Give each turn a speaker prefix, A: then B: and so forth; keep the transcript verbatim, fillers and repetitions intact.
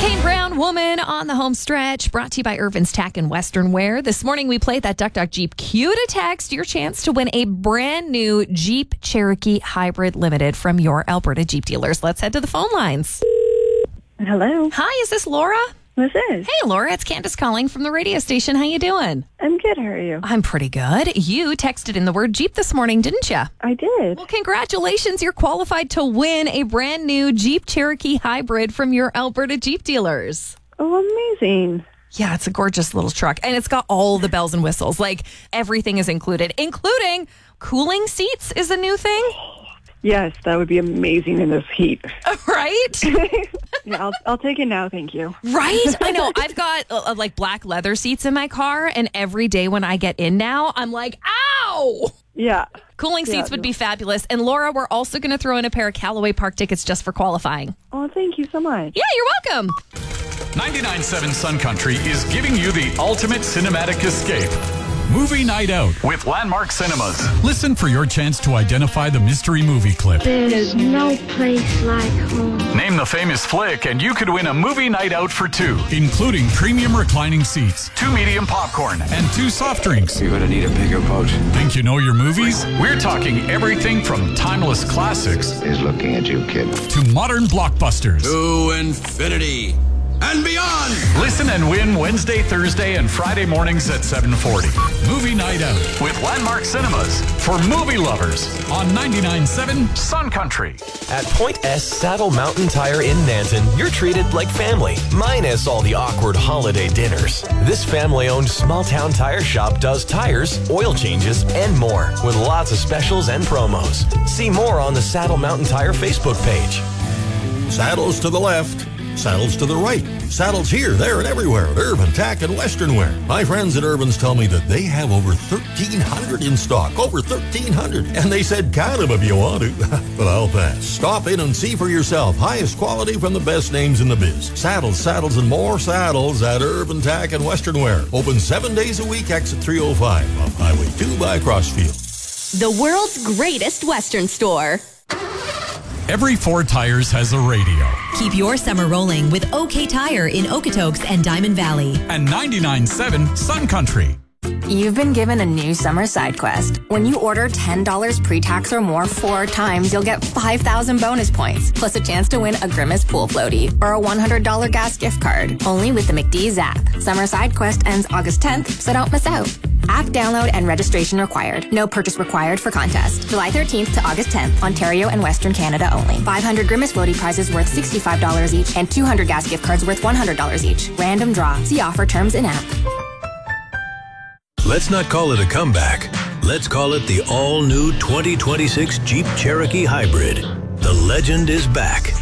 A: Kane Brown, Woman on the Home Stretch, brought to you by Irvin's Tack and Western Wear. This morning we played that Duck Duck Jeep cue to text your chance to win a brand new Jeep Cherokee Hybrid Limited from your Alberta Jeep dealers. Let's head to the phone lines.
B: Hello.
A: Hi, is this Laura?
B: This is.
A: Hey, Laura, it's Candace calling from the radio station. How you doing?
B: I'm good. How are you?
A: I'm pretty good. You texted in the word Jeep this morning, didn't you?
B: I did.
A: Well, congratulations. You're qualified to win a brand new Jeep Cherokee Hybrid from your Alberta Jeep dealers.
B: Oh, amazing.
A: Yeah, it's a gorgeous little truck, and it's got all the bells and whistles. Like, everything is included, including cooling seats is a new thing.
B: Yes, that would be amazing in this heat.
A: Right?
B: Yeah, I'll, I'll take it now. Thank you.
A: Right? I know. I've got uh, uh, like black leather seats in my car, and every day when I get in now, I'm like, ow!
B: Yeah.
A: Cooling seats
B: Yeah,
A: would
B: no.
A: be fabulous. And Laura, we're also going to throw in a pair of Callaway Park tickets just for qualifying.
B: Oh, thank you so much.
A: Yeah, you're welcome.
C: ninety-nine point seven Sun Country is giving you the ultimate cinematic escape. Movie Night Out with Landmark Cinemas. Listen for your chance to identify the mystery movie clip.
D: There's no place like home.
C: Name the famous flick and you could win a movie night out for two, including premium reclining seats, two medium popcorn, and two soft drinks.
E: You're gonna need a bigger boat.
C: Think you know your movies? We're talking everything from timeless classics
E: He's looking at you, kid.
C: to modern blockbusters.
F: To infinity and beyond.
C: Listen and win Wednesday, Thursday, and Friday mornings at seven forty. Movie Night Out with Landmark Cinemas for movie lovers on ninety-nine point seven Sun Country.
G: At Point S Saddle Mountain Tire in Nanton, you're treated like family, minus all the awkward holiday dinners. This family-owned small-town tire shop does tires, oil changes, and more, with lots of specials and promos. See more on the Saddle Mountain Tire Facebook page.
H: Saddles to the left, saddles to the right. Saddles here, there, and everywhere at Irvin Tack and Western Wear. My friends at Irvin's tell me that they have over thirteen hundred in stock. Over thirteen hundred. And they said count them if you want to. But I'll pass. Stop in and see for yourself. Highest quality from the best names in the biz. Saddles, saddles, and more saddles at Irvin Tack and Western Wear. Open seven days a week, exit three oh five off Highway two by Crossfield.
I: The world's greatest Western store.
C: Every four tires has a radio.
J: Keep your summer rolling with OK Tire in Okotoks and Diamond Valley.
C: And ninety-nine point seven Sun Country.
K: You've been given a new summer side quest. When you order ten dollars pre-tax or more four times, you'll get five thousand bonus points, plus a chance to win a Grimace pool floaty or a one hundred dollars gas gift card. Only with the McDee's app. Summer side quest ends August tenth, so don't miss out. App download and registration required. No purchase required for contest. July thirteenth to August tenth, Ontario and Western Canada only. five hundred Grimace floaty prizes worth sixty-five dollars each and two hundred gas gift cards worth one hundred dollars each. Random draw. See offer terms in app.
L: Let's not call it a comeback. Let's call it the all-new twenty twenty-six Jeep Cherokee Hybrid. The legend is back.